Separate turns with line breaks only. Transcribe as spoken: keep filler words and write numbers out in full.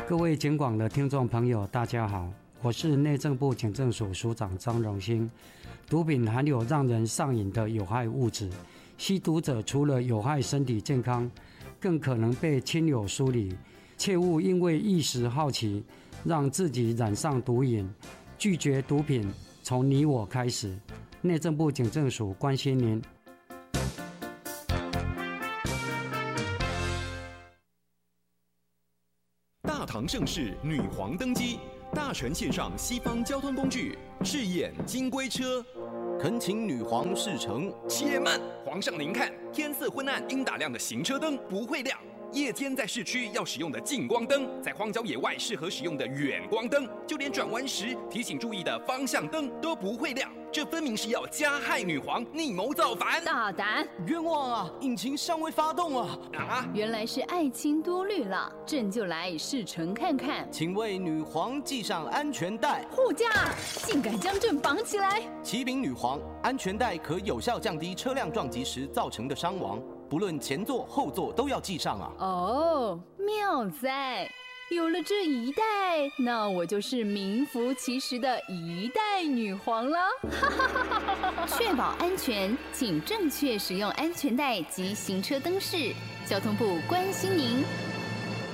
各位警广的听众朋友，大家好，我是内政部警政署署长张荣兴。毒品含有让人上瘾的有害物质，吸毒者除了有害身体健康，更可能被亲友疏离，切勿因为一时好奇，让自己染上毒瘾。拒绝毒品，从你我开始。内政部警政署关心您。
大唐盛世，女皇登基，大权献上西方交通工具，试验金龟车。
恳请女皇示乘。
且慢，皇上您看，天色昏暗，应打亮的行车灯不会亮。夜间在市区要使用的近光灯，在荒郊野外适合使用的远光灯，就连转弯时提醒注意的方向灯都不会亮。这分明是要加害女皇，逆谋造反！
大胆！
冤枉啊！引擎尚未发动啊！
啊！
原来是爱卿多虑了，朕就来试乘看看。
请为女皇系上安全带。
护驾！竟敢将朕绑起来！
启禀女皇，安全带可有效降低车辆撞击时造成的伤亡，不论前座后座都要系上啊！
哦，妙哉！有了这一代，那我就是名副其实的一代女皇了。确保安全，请正确使用安全带及行车灯饰。交通部关心您。